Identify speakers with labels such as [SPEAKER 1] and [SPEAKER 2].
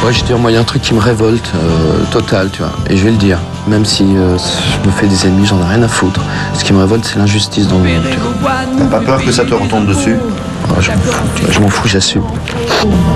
[SPEAKER 1] Ouais, je veux dire, moi, il y a un truc qui me révolte, total, tu vois. Et je vais le dire, même si je me fais des ennemis, j'en ai rien à foutre. Ce qui me révolte, c'est l'injustice dans le monde, tu vois.
[SPEAKER 2] T'as pas peur que ça te retombe dessus?
[SPEAKER 1] Je m'en fous, j'assume.